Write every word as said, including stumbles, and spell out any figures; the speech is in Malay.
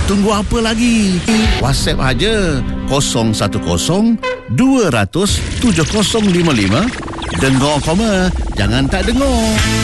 Tunggu apa lagi? WhatsApp aja kosong satu kosong dua kosong tujuh kosong lima lima. Dengar koma, jangan tak dengar.